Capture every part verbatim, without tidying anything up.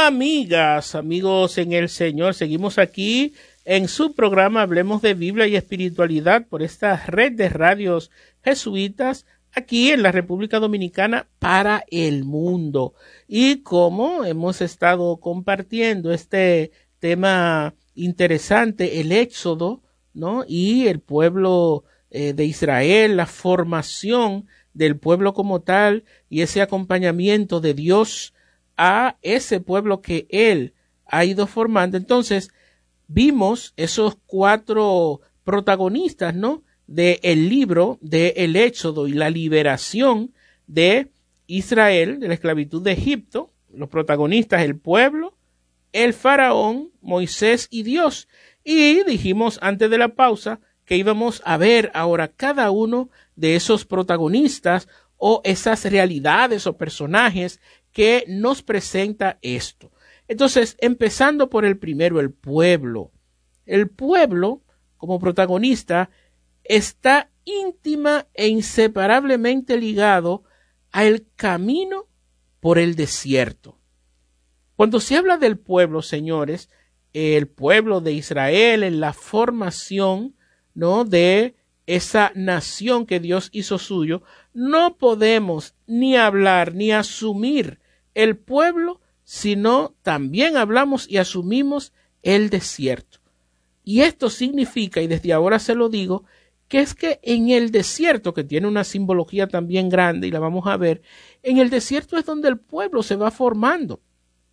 Amigas, amigos en el Señor, seguimos aquí en su programa Hablemos de Biblia y Espiritualidad por esta red de radios jesuitas aquí en la República Dominicana para el mundo. Y como hemos estado compartiendo este tema interesante, el Éxodo, ¿no? Y el pueblo eh, de Israel, la formación del pueblo como tal y ese acompañamiento de Dios a ese pueblo que él ha ido formando. Entonces vimos esos cuatro protagonistas, ¿no? Del libro de el Éxodo y la liberación de Israel de la esclavitud de Egipto. Los protagonistas, el pueblo, el faraón, Moisés y Dios. Y dijimos antes de la pausa que íbamos a ver ahora cada uno de esos protagonistas o esas realidades o personajes que nos presenta esto. Entonces, empezando por el primero, el pueblo. El pueblo, como protagonista, está íntima e inseparablemente ligado al camino por el desierto. Cuando se habla del pueblo, señores, el pueblo de Israel en la formación, ¿no?, de esa nación que Dios hizo suyo, no podemos ni hablar ni asumir el pueblo, sino también hablamos y asumimos el desierto. Y esto significa, y desde ahora se lo digo, que es que en el desierto, que tiene una simbología también grande y la vamos a ver, en el desierto es donde el pueblo se va formando.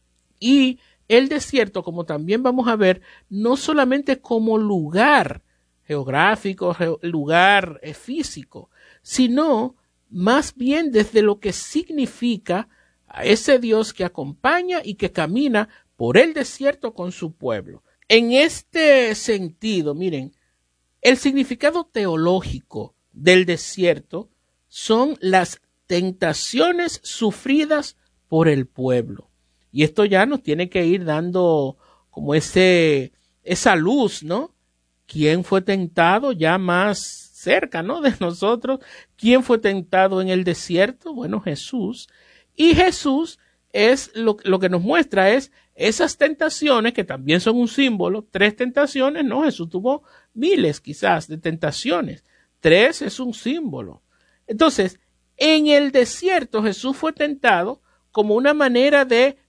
Y el desierto, como también vamos a ver, no solamente como lugar geográfico, lugar eh, físico, sino más bien desde lo que significa a ese Dios que acompaña y que camina por el desierto con su pueblo. En este sentido, miren, el significado teológico del desierto son las tentaciones sufridas por el pueblo. Y esto ya nos tiene que ir dando como ese, esa luz, ¿no? ¿Quién fue tentado ya más cerca, ¿no?, de nosotros? ¿Quién fue tentado en el desierto? Bueno, Jesús. Y Jesús es lo, lo que nos muestra es esas tentaciones que también son un símbolo. Tres tentaciones, no, Jesús tuvo miles quizás de tentaciones. Tres es un símbolo. Entonces, en el desierto Jesús fue tentado como una manera de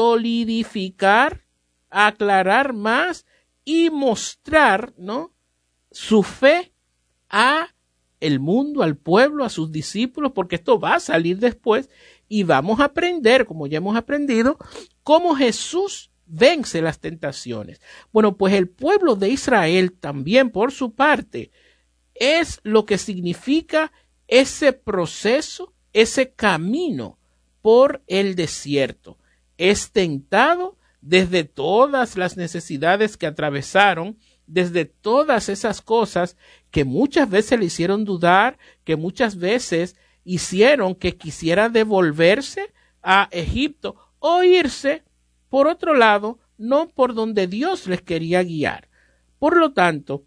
solidificar, aclarar más y mostrar, ¿no?, su fe a el mundo, al pueblo, a sus discípulos, porque esto va a salir después y vamos a aprender, como ya hemos aprendido, cómo Jesús vence las tentaciones. Bueno, pues el pueblo de Israel también, por su parte, es lo que significa ese proceso, ese camino por el desierto. Es tentado desde todas las necesidades que atravesaron, desde todas esas cosas que muchas veces le hicieron dudar, que muchas veces hicieron que quisiera devolverse a Egipto o irse por otro lado, no por donde Dios les quería guiar. Por lo tanto,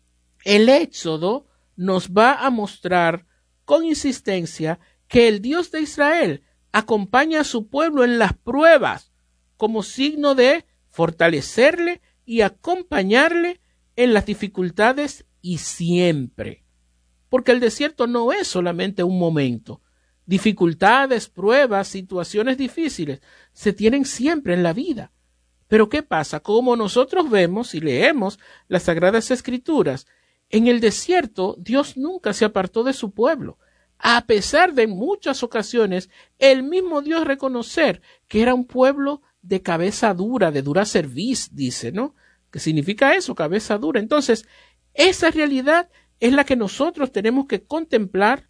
el Éxodo nos va a mostrar con insistencia que el Dios de Israel acompaña a su pueblo en las pruebas como signo de fortalecerle y acompañarle en las dificultades y siempre. Porque el desierto no es solamente un momento. Dificultades, pruebas, situaciones difíciles se tienen siempre en la vida. Pero ¿qué pasa? Como nosotros vemos y leemos las Sagradas Escrituras, en el desierto Dios nunca se apartó de su pueblo. A pesar de en muchas ocasiones el mismo Dios reconocer que era un pueblo de cabeza dura, de dura cerviz, dice, ¿no? ¿Qué significa eso? Cabeza dura. Entonces, esa realidad es la que nosotros tenemos que contemplar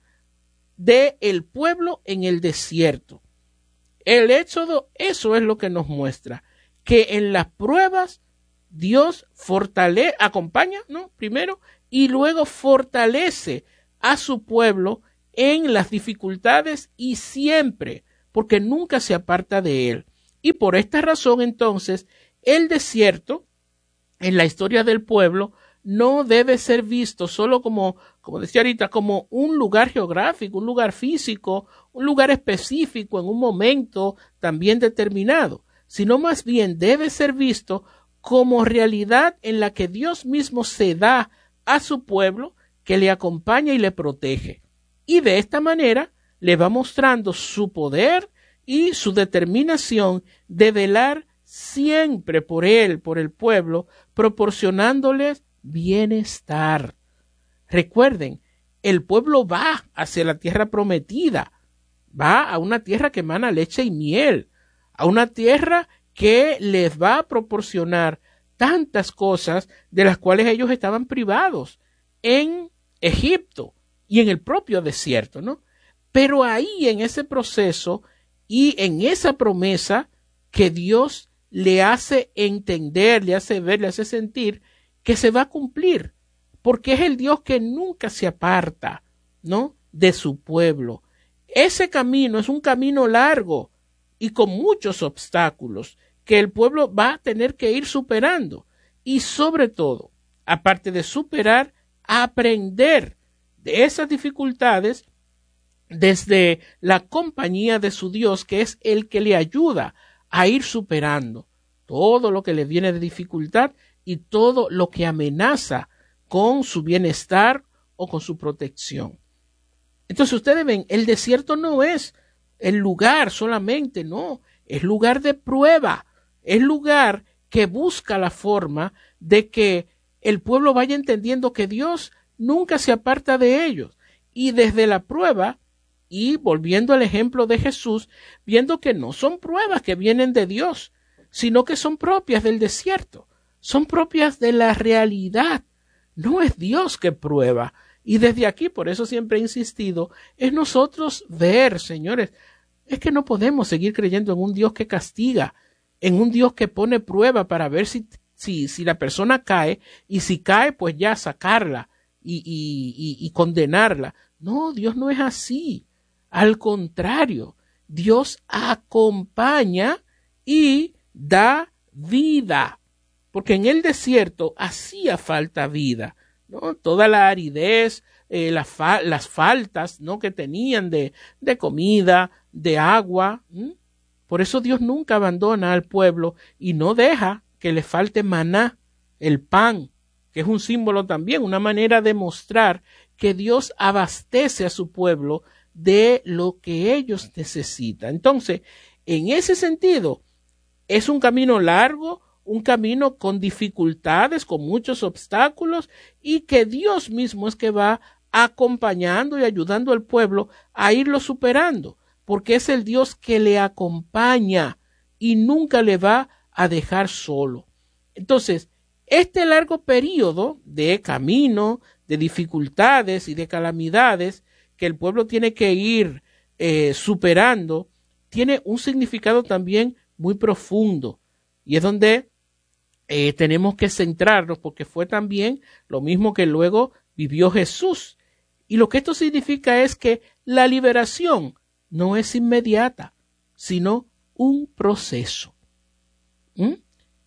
de el pueblo en el desierto. El Éxodo, eso es lo que nos muestra, que en las pruebas Dios fortalece, acompaña, ¿no?, primero, y luego fortalece a su pueblo en las dificultades y siempre, porque nunca se aparta de él. Y por esta razón, entonces, el desierto en la historia del pueblo no debe ser visto solo como, como decía ahorita, como un lugar geográfico, un lugar físico, un lugar específico en un momento también determinado, sino más bien debe ser visto como realidad en la que Dios mismo se da a su pueblo, que le acompaña y le protege. Y de esta manera le va mostrando su poder y su determinación de velar siempre por él, por el pueblo, proporcionándoles bienestar. Recuerden, el pueblo va hacia la tierra prometida, va a una tierra que emana leche y miel, a una tierra que les va a proporcionar tantas cosas de las cuales ellos estaban privados en Egipto y en el propio desierto, ¿no? Pero ahí en ese proceso y en esa promesa que Dios le hace entender, le hace ver, le hace sentir que se va a cumplir, porque es el Dios que nunca se aparta, ¿no?, de su pueblo. Ese camino es un camino largo y con muchos obstáculos que el pueblo va a tener que ir superando y sobre todo, aparte de superar, aprender de esas dificultades desde la compañía de su Dios, que es el que le ayuda a ir superando todo lo que le viene de dificultad y todo lo que amenaza con su bienestar o con su protección. Entonces ustedes ven, el desierto no es el lugar solamente, no, es lugar de prueba, es lugar que busca la forma de que el pueblo vaya entendiendo que Dios nunca se aparta de ellos. Y desde la prueba, y volviendo al ejemplo de Jesús, viendo que no son pruebas que vienen de Dios, sino que son propias del desierto, son propias de la realidad. No es Dios que prueba. Y desde aquí, por eso siempre he insistido, es nosotros ver, señores, es que no podemos seguir creyendo en un Dios que castiga, en un Dios que pone prueba para ver si, si, si la persona cae, y si cae, pues ya sacarla y, y, y, y condenarla. No, Dios no es así. Al contrario, Dios acompaña y da vida, porque en el desierto hacía falta vida, ¿no? Toda la aridez, eh, la fa las faltas, ¿no?, que tenían de, de comida, de agua. ¿m? Por eso Dios nunca abandona al pueblo y no deja que le falte maná, el pan, que es un símbolo también, una manera de mostrar que Dios abastece a su pueblo de lo que ellos necesitan. Entonces, en ese sentido, es un camino largo, un camino con dificultades, con muchos obstáculos, y que Dios mismo es que va acompañando y ayudando al pueblo a irlo superando, porque es el Dios que le acompaña y nunca le va a dejar solo. Entonces, este largo periodo de camino, de dificultades y de calamidades que el pueblo tiene que ir eh, superando, tiene un significado también muy profundo, y es donde eh, tenemos que centrarnos, porque fue también lo mismo que luego vivió Jesús. Y lo que esto significa es que la liberación no es inmediata, sino un proceso. ¿Mm?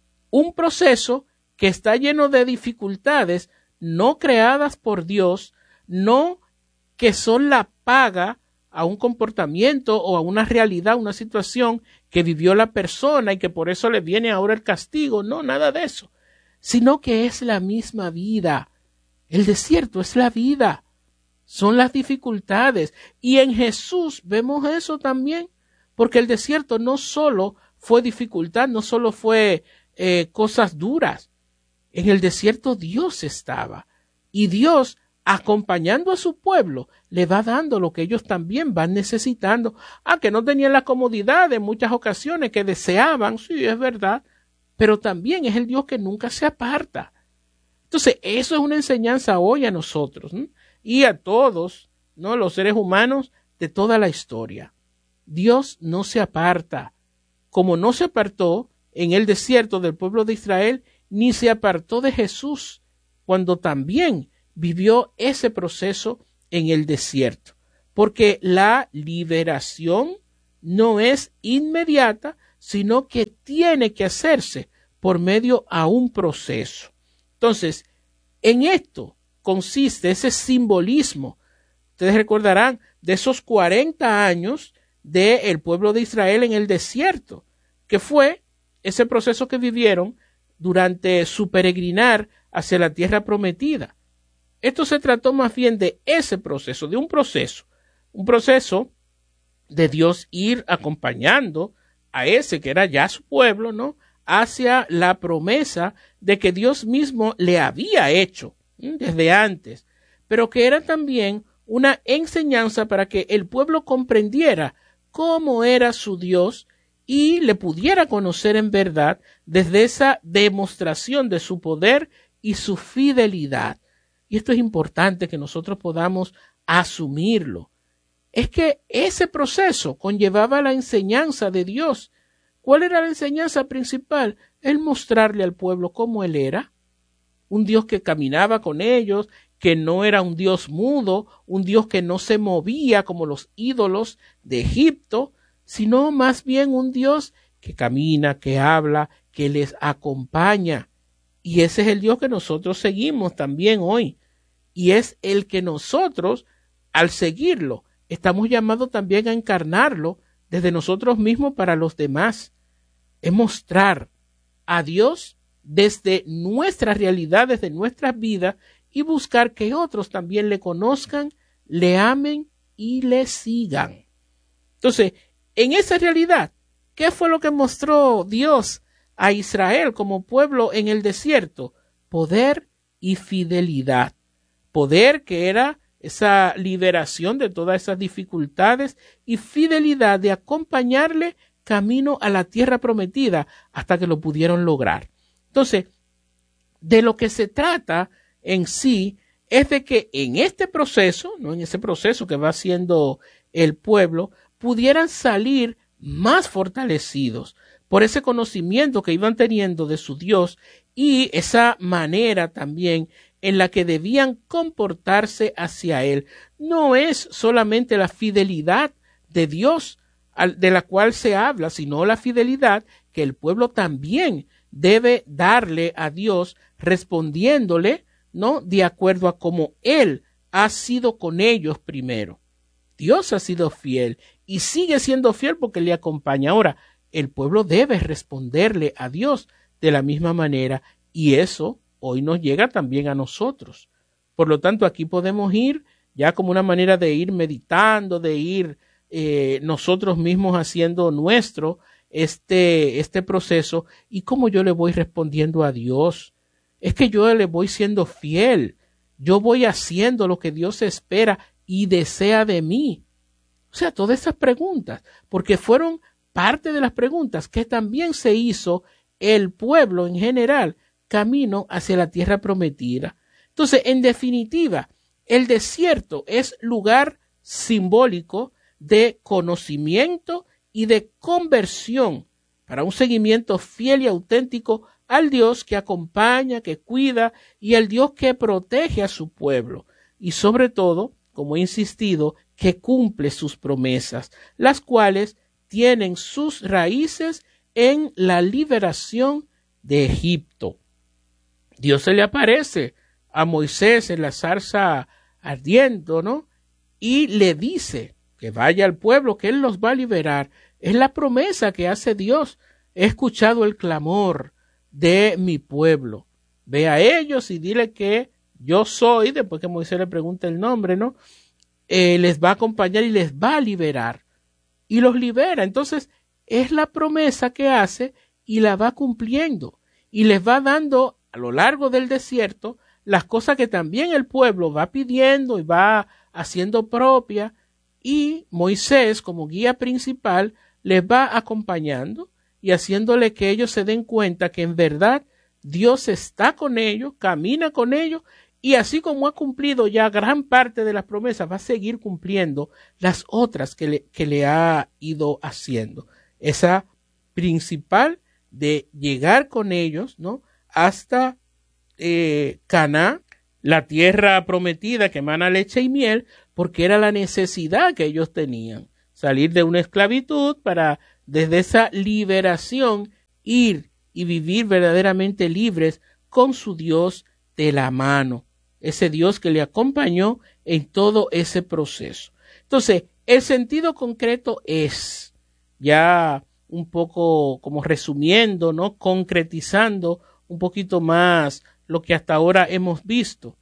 Un proceso que está lleno de dificultades no creadas por Dios, no que son la paga a un comportamiento o a una realidad, una situación que vivió la persona y que por eso le viene ahora el castigo. No, nada de eso, sino que es la misma vida. El desierto es la vida, son las dificultades, y en Jesús vemos eso también, porque el desierto no solo fue dificultad, no solo fue eh, cosas duras. En el desierto Dios estaba, y Dios, acompañando a su pueblo, le va dando lo que ellos también van necesitando. Ah, que no tenían la comodidad en muchas ocasiones que deseaban, sí, es verdad, pero también es el Dios que nunca se aparta. Entonces, eso es una enseñanza hoy a nosotros, ¿no?, y a todos, ¿no?, los seres humanos de toda la historia. Dios no se aparta, como no se apartó en el desierto del pueblo de Israel, ni se apartó de Jesús cuando también vivió ese proceso en el desierto, porque la liberación no es inmediata, sino que tiene que hacerse por medio a un proceso. Entonces, en esto consiste ese simbolismo. Ustedes recordarán de esos cuarenta años del pueblo de Israel en el desierto, que fue ese proceso que vivieron durante su peregrinar hacia la tierra prometida. Esto se trató más bien de ese proceso, de un proceso, un proceso de Dios ir acompañando a ese que era ya su pueblo, ¿no?, hacia la promesa de que Dios mismo le había hecho ¿sí? desde antes, pero que era también una enseñanza para que el pueblo comprendiera cómo era su Dios y le pudiera conocer en verdad desde esa demostración de su poder y su fidelidad. Y esto es importante que nosotros podamos asumirlo. Es que ese proceso conllevaba la enseñanza de Dios. ¿Cuál era la enseñanza principal? El mostrarle al pueblo cómo Él era. Un Dios que caminaba con ellos, que no era un Dios mudo, un Dios que no se movía como los ídolos de Egipto, sino más bien un Dios que camina, que habla, que les acompaña. Y ese es el Dios que nosotros seguimos también hoy. Y es el que nosotros, al seguirlo, estamos llamados también a encarnarlo desde nosotros mismos para los demás. Es mostrar a Dios desde nuestras realidades, desde nuestras vidas, y buscar que otros también le conozcan, le amen y le sigan. Entonces, en esa realidad, ¿qué fue lo que mostró Dios a Israel como pueblo en el desierto? Poder y fidelidad. Poder que era esa liberación de todas esas dificultades y fidelidad de acompañarle camino a la tierra prometida hasta que lo pudieron lograr. Entonces, de lo que se trata en sí es de que en este proceso, no en ese proceso que va haciendo el pueblo, pudieran salir más fortalecidos por ese conocimiento que iban teniendo de su Dios y esa manera también en la que debían comportarse hacia Él. No es solamente la fidelidad de Dios de la cual se habla, sino la fidelidad que el pueblo también debe darle a Dios, respondiéndole, ¿no?, de acuerdo a cómo Él ha sido con ellos primero. Dios ha sido fiel y sigue siendo fiel porque le acompaña. Ahora, el pueblo debe responderle a Dios de la misma manera y eso hoy nos llega también a nosotros. Por lo tanto, aquí podemos ir ya como una manera de ir meditando, de ir eh, nosotros mismos haciendo nuestro este, este proceso y cómo yo le voy respondiendo a Dios. Es que yo le voy siendo fiel, yo voy haciendo lo que Dios espera y desea de mí. O sea, todas esas preguntas, porque fueron parte de las preguntas que también se hizo el pueblo en general camino hacia la tierra prometida. Entonces, en definitiva, el desierto es lugar simbólico de conocimiento y de conversión para un seguimiento fiel y auténtico al Dios que acompaña, que cuida y al Dios que protege a su pueblo y sobre todo, como he insistido, que cumple sus promesas, las cuales tienen sus raíces en la liberación de Egipto. Dios se le aparece a Moisés en la zarza ardiendo, ¿no? Y le dice que vaya al pueblo, que él los va a liberar. Es la promesa que hace Dios. He escuchado el clamor de mi pueblo. Ve a ellos y dile que yo soy, después que Moisés le pregunta el nombre, ¿no? Eh, les va a acompañar y les va a liberar. Y los libera. Entonces, es la promesa que hace y la va cumpliendo. Y les va dando a lo largo del desierto las cosas que también el pueblo va pidiendo y va haciendo propia. Y Moisés, como guía principal, les va acompañando y haciéndole que ellos se den cuenta que en verdad Dios está con ellos, camina con ellos y así como ha cumplido ya gran parte de las promesas, va a seguir cumpliendo las otras que le, que le ha ido haciendo. Esa principal de llegar con ellos, ¿no?, hasta eh, Canaán, la tierra prometida que emana leche y miel, porque era la necesidad que ellos tenían. Salir de una esclavitud para desde esa liberación ir y vivir verdaderamente libres con su Dios de la mano. Ese Dios que le acompañó en todo ese proceso. Entonces, el sentido concreto es, ya un poco como resumiendo, ¿no? Concretizando un poquito más lo que hasta ahora hemos visto.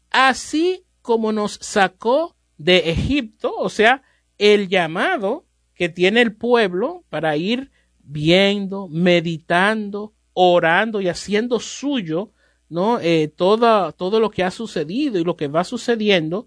Así como nos sacó de Egipto, o sea, el llamado que tiene el pueblo para ir viendo, meditando, orando y haciendo suyo, ¿no? Eh, todo, todo lo que ha sucedido y lo que va sucediendo,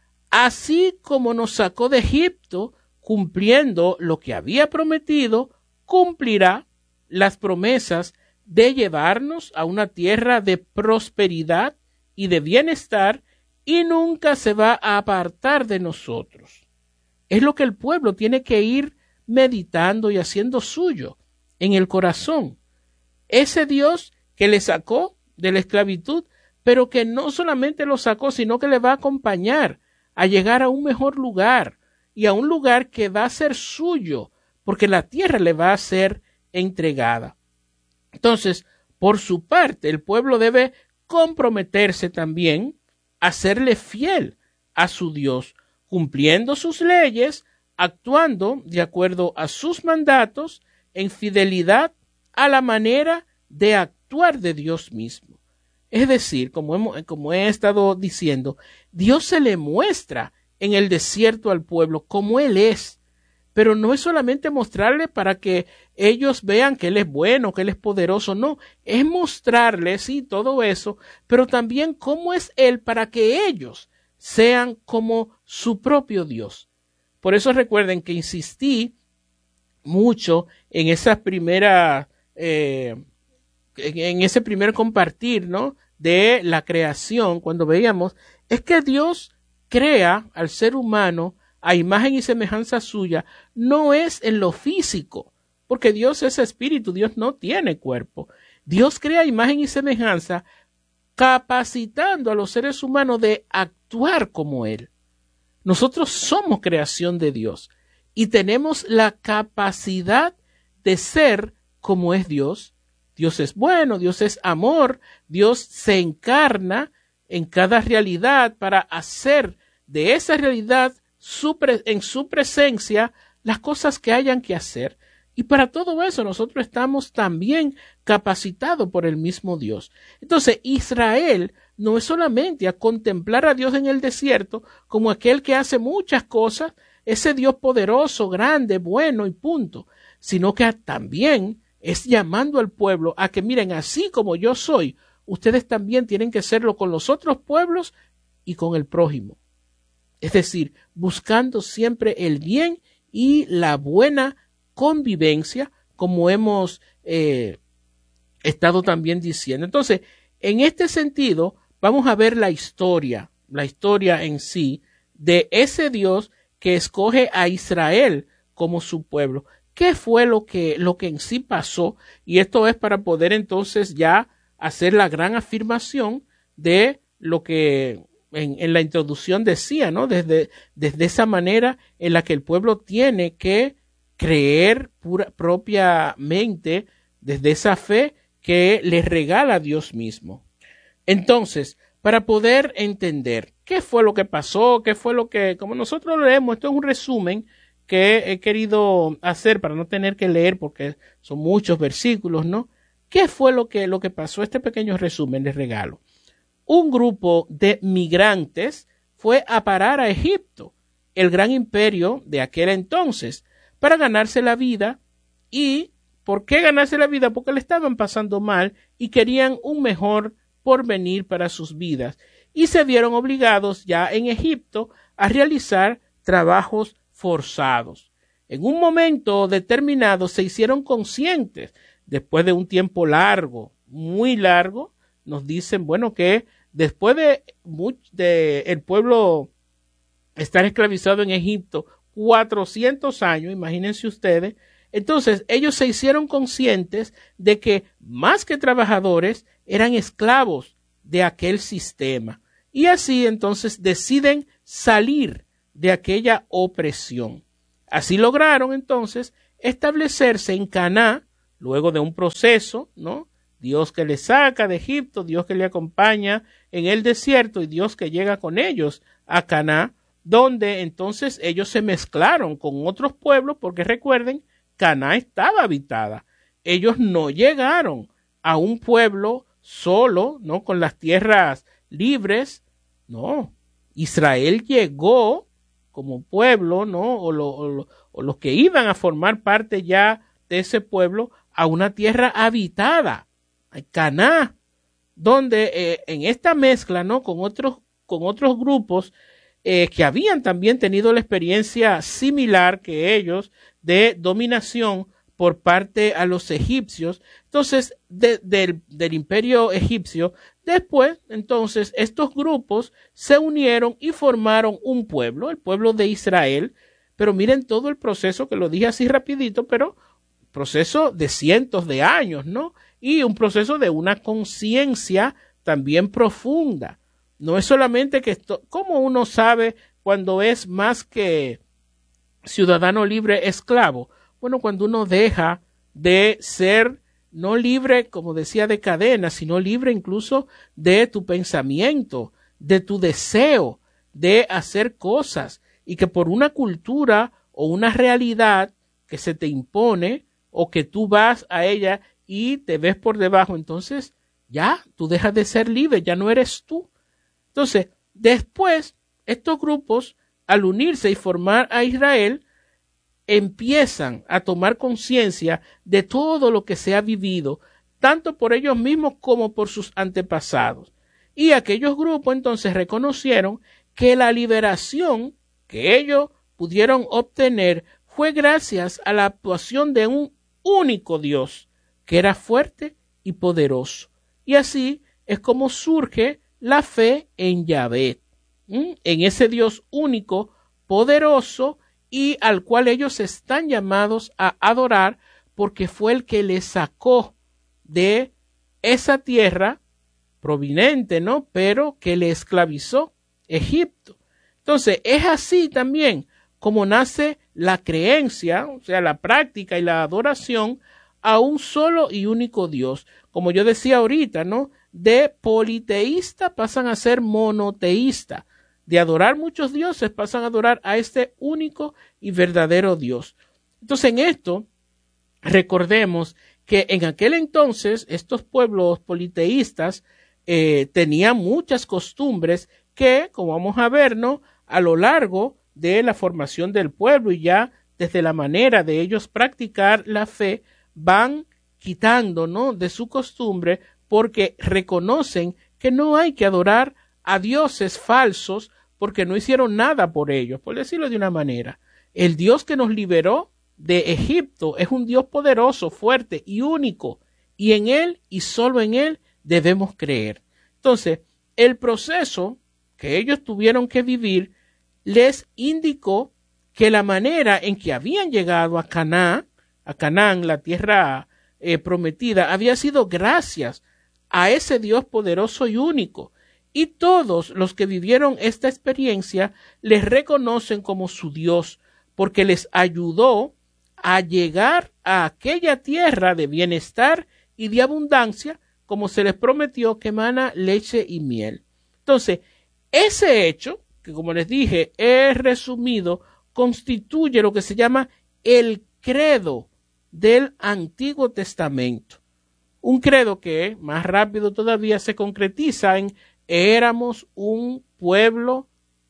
así como nos sacó de Egipto, cumpliendo lo que había prometido, cumplirá las promesas de llevarnos a una tierra de prosperidad y de bienestar, y nunca se va a apartar de nosotros. Es lo que el pueblo tiene que ir meditando y haciendo suyo en el corazón. Ese Dios que le sacó de la esclavitud, pero que no solamente lo sacó, sino que le va a acompañar a llegar a un mejor lugar, y a un lugar que va a ser suyo, porque la tierra le va a ser entregada. Entonces, por su parte, el pueblo debe comprometerse también a serle fiel a su Dios, cumpliendo sus leyes, actuando de acuerdo a sus mandatos, en fidelidad a la manera de actuar de Dios mismo. Es decir, como, hemos, como he estado diciendo, Dios se le muestra en el desierto al pueblo como Él es, pero no es solamente mostrarle para que ellos vean que Él es bueno, que Él es poderoso, no, es mostrarles, sí, todo eso, pero también cómo es Él para que ellos sean como su propio Dios. Por eso recuerden que insistí mucho en esa primera, eh, en ese primer compartir, ¿no? De la creación, cuando veíamos, es que Dios crea al ser humano a imagen y semejanza suya, no es en lo físico, porque Dios es espíritu, Dios no tiene cuerpo. Dios crea imagen y semejanza, capacitando a los seres humanos de actuar como Él. Nosotros somos creación de Dios y tenemos la capacidad de ser como es Dios. Dios es bueno, Dios es amor, Dios se encarna en cada realidad para hacer de esa realidad su pre- en su presencia las cosas que hayan que hacer. Y para todo eso nosotros estamos también capacitados por el mismo Dios. Entonces, Israel no es solamente a contemplar a Dios en el desierto como aquel que hace muchas cosas, ese Dios poderoso, grande, bueno y punto, sino que también es llamando al pueblo a que miren, así como yo soy, ustedes también tienen que serlo con los otros pueblos y con el prójimo. Es decir, buscando siempre el bien y la buena convivencia, como hemos eh, estado también diciendo. Entonces, en este sentido, vamos a ver la historia, la historia en sí, de ese Dios que escoge a Israel como su pueblo. ¿Qué fue lo que, lo que en sí pasó? Y esto es para poder entonces ya hacer la gran afirmación de lo que en, en la introducción decía, ¿no? Desde, desde esa manera en la que el pueblo tiene que creer pura, propiamente, desde esa fe que le regala Dios mismo. Entonces, para poder entender qué fue lo que pasó, qué fue lo que, como nosotros leemos, esto es un resumen que he querido hacer para no tener que leer porque son muchos versículos, ¿no? ¿Qué fue lo que, lo que pasó? Este pequeño resumen les regalo. Un grupo de migrantes fue a parar a Egipto, el gran imperio de aquel entonces, para ganarse la vida. ¿Y por qué ganarse la vida? Porque le estaban pasando mal y querían un mejor porvenir para sus vidas. Y se vieron obligados ya en Egipto a realizar trabajos forzados. En un momento determinado se hicieron conscientes, después de un tiempo largo, muy largo, nos dicen, bueno, que después de, de el pueblo estar esclavizado en Egipto cuatrocientos años, imagínense ustedes, entonces ellos se hicieron conscientes de que más que trabajadores eran esclavos de aquel sistema. Y así entonces deciden salir de aquella opresión. Así lograron entonces establecerse en Canaán, luego de un proceso, ¿no? Dios que les saca de Egipto, Dios que le acompaña en el desierto y Dios que llega con ellos a Canaán, donde entonces ellos se mezclaron con otros pueblos, porque recuerden Canaán estaba habitada. Ellos no llegaron a un pueblo solo, ¿no? Con las tierras libres, no. Israel llegó como pueblo, ¿no? O, lo, o, lo, o los que iban a formar parte ya de ese pueblo a una tierra habitada, Canaán, donde eh, en esta mezcla, ¿no? Con otros, con otros grupos eh, que habían también tenido la experiencia similar que ellos de dominación por parte a los egipcios. Entonces, de, de, del imperio egipcio, después, entonces, estos grupos se unieron y formaron un pueblo, el pueblo de Israel. Pero miren todo el proceso, que lo dije así rapidito, pero proceso de cientos de años, ¿no? Y un proceso de una conciencia también profunda. No es solamente que esto, ¿cómo uno sabe cuando es más que ciudadano libre esclavo? Bueno, cuando uno deja de ser no libre, como decía, de cadenas, sino libre incluso de tu pensamiento, de tu deseo de hacer cosas, y que por una cultura o una realidad que se te impone o que tú vas a ella y te ves por debajo, entonces ya tú dejas de ser libre, ya no eres tú. Entonces, después, estos grupos, al unirse y formar a Israel, empiezan a tomar conciencia de todo lo que se ha vivido, tanto por ellos mismos como por sus antepasados. Y aquellos grupos entonces reconocieron que la liberación que ellos pudieron obtener fue gracias a la actuación de un único Dios, que era fuerte y poderoso. Y así es como surge la fe en Yahvé, ¿m? en ese Dios único, poderoso, y al cual ellos están llamados a adorar, porque fue el que les sacó de esa tierra prominente, ¿no? Pero que le esclavizó, Egipto. Entonces, es así también como nace la creencia, o sea, la práctica y la adoración a un solo y único Dios. Como yo decía ahorita, ¿no? De politeísta pasan a ser monoteísta. De adorar muchos dioses pasan a adorar a este único y verdadero Dios. Entonces, en esto, recordemos que en aquel entonces estos pueblos politeístas eh, tenían muchas costumbres que, como vamos a ver, ¿no? A lo largo de la formación del pueblo y ya desde la manera de ellos practicar la fe, van quitando, ¿no? de su costumbre, porque reconocen que no hay que adorar a dioses falsos porque no hicieron nada por ellos, por decirlo de una manera. El Dios que nos liberó de Egipto es un Dios poderoso, fuerte y único, y en Él y solo en Él debemos creer. Entonces, el proceso que ellos tuvieron que vivir les indicó que la manera en que habían llegado a Canaán, a Canaán, la tierra eh, prometida, había sido gracias a ese Dios poderoso y único. Y todos los que vivieron esta experiencia les reconocen como su Dios, porque les ayudó a llegar a aquella tierra de bienestar y de abundancia, como se les prometió, que emana leche y miel. Entonces, ese hecho, que como les dije, es resumido, constituye lo que se llama el credo del Antiguo Testamento. Un credo que más rápido todavía se concretiza en éramos un pueblo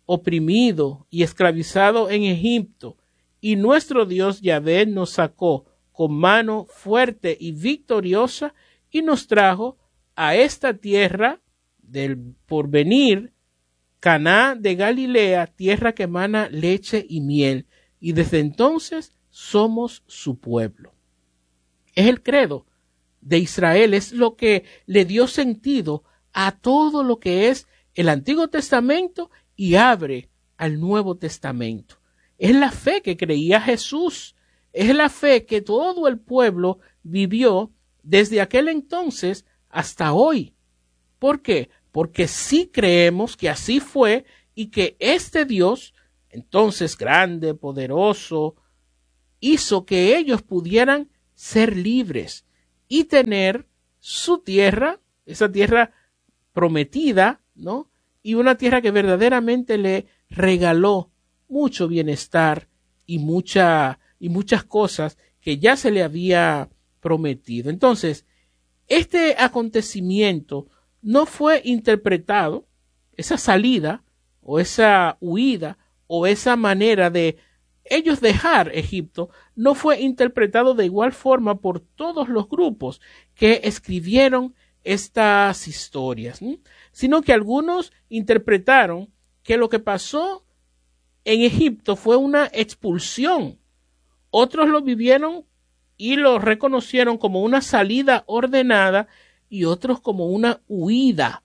oprimido y esclavizado en Egipto, y nuestro Dios Yahvé nos sacó con mano fuerte y victoriosa y nos trajo a esta tierra del porvenir, Caná de Galilea, tierra que emana leche y miel, y desde entonces somos su pueblo. Es el credo de Israel, es lo que le dio sentido a todo lo que es el Antiguo Testamento y abre al Nuevo Testamento. Es la fe que creía Jesús, es la fe que todo el pueblo vivió desde aquel entonces hasta hoy. ¿Por qué? Porque sí creemos que así fue y que este Dios, entonces grande, poderoso, hizo que ellos pudieran ser libres y tener su tierra, esa tierra prometida, ¿no? Y una tierra que verdaderamente le regaló mucho bienestar y mucha y muchas cosas que ya se le había prometido. Entonces, este acontecimiento no fue interpretado, esa salida o esa huida o esa manera de ellos dejar Egipto, no fue interpretado de igual forma por todos los grupos que escribieron estas historias, ¿sí? Sino que algunos interpretaron que lo que pasó en Egipto fue una expulsión. Otros lo vivieron y lo reconocieron como una salida ordenada y otros como una huida.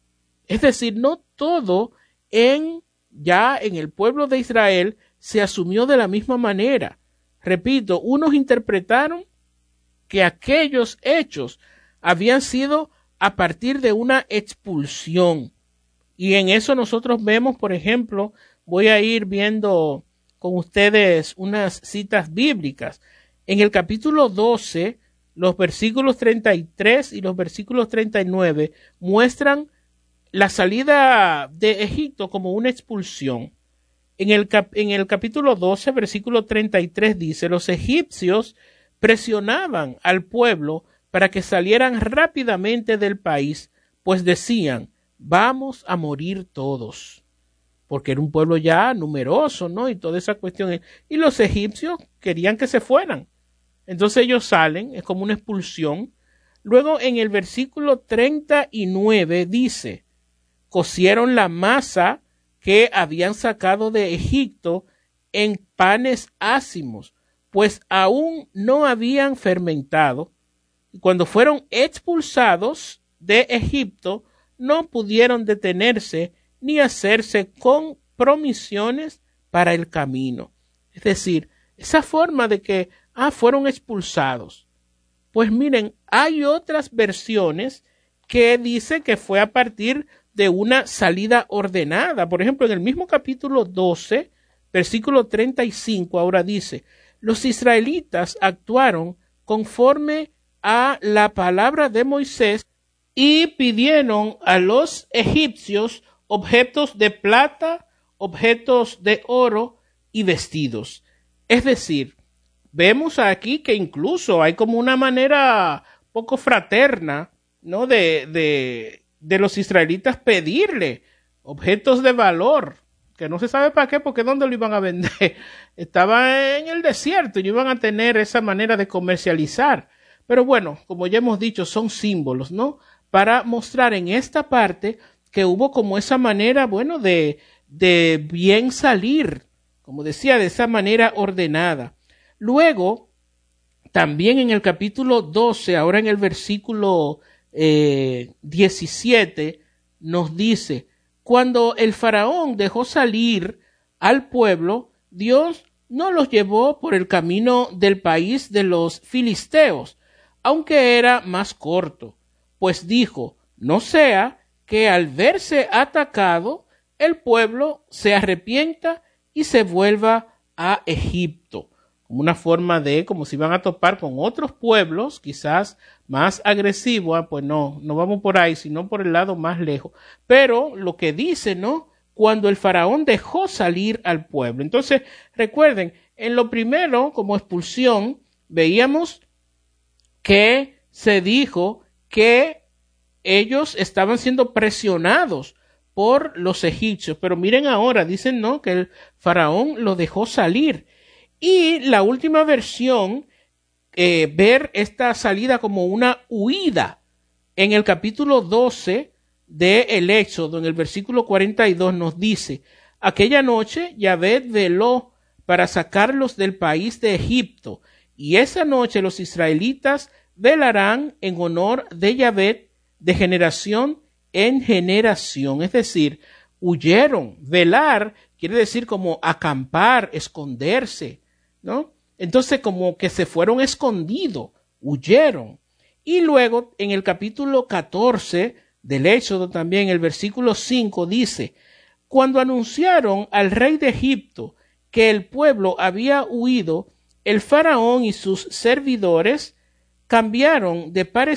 Es decir, no todo en ya en el pueblo de Israel se asumió de la misma manera. Repito, unos interpretaron que aquellos hechos habían sido a partir de una expulsión. Y en eso nosotros vemos, por ejemplo, voy a ir viendo con ustedes unas citas bíblicas. En el capítulo doce, los versículos treinta y tres y los versículos treinta y nueve muestran la salida de Egipto como una expulsión. En el, cap- en el capítulo doce, versículo treinta y tres dice, los egipcios presionaban al pueblo para que salieran rápidamente del país, pues decían, vamos a morir todos. Porque era un pueblo ya numeroso, ¿no? Y toda esa cuestión. Y los egipcios querían que se fueran. Entonces ellos salen, es como una expulsión. Luego en el versículo treinta y nueve dice, cocieron la masa que habían sacado de Egipto en panes ácimos, pues aún no habían fermentado. Y cuando fueron expulsados de Egipto, no pudieron detenerse ni hacerse compromisiones para el camino. Es decir, esa forma de que, ah, fueron expulsados. Pues miren, hay otras versiones que dicen que fue a partir de una salida ordenada. Por ejemplo, en el mismo capítulo doce, versículo treinta y cinco, ahora dice, los israelitas actuaron conforme a la palabra de Moisés y pidieron a los egipcios objetos de plata, objetos de oro y vestidos. Es decir, vemos aquí que incluso hay como una manera poco fraterna, ¿no? De, de, de los israelitas pedirle objetos de valor, que no se sabe para qué, porque ¿dónde lo iban a vender? Estaba en el desierto y iban a tener esa manera de comercializar. Pero bueno, como ya hemos dicho, son símbolos, ¿no? Para mostrar en esta parte que hubo como esa manera, bueno, de, de bien salir, como decía, de esa manera ordenada. Luego, también en el capítulo doce, ahora en el versículo eh, diecisiete, nos dice, cuando el faraón dejó salir al pueblo, Dios no los llevó por el camino del país de los filisteos, aunque era más corto, pues dijo, no sea que al verse atacado, el pueblo se arrepienta y se vuelva a Egipto, como una forma de, como si van a topar con otros pueblos, quizás más agresivos, pues no, no vamos por ahí, sino por el lado más lejos. Pero lo que dice, ¿no? Cuando el faraón dejó salir al pueblo. Entonces, recuerden, en lo primero, como expulsión, veíamos que se dijo que ellos estaban siendo presionados por los egipcios, pero miren ahora, dicen no, que el faraón lo dejó salir. Y la última versión, eh, ver esta salida como una huida. En el capítulo doce de el Éxodo, en el versículo cuarenta y dos nos dice, aquella noche Yahvé veló para sacarlos del país de Egipto, y esa noche los israelitas velarán en honor de Yahvé de generación en generación. Es decir, huyeron. Velar quiere decir como acampar, esconderse, ¿no? Entonces como que se fueron escondidos, huyeron. Y luego en el capítulo catorce del Éxodo también, el versículo cinco dice, cuando anunciaron al rey de Egipto que el pueblo había huido, el faraón y sus servidores cambiaron de parecer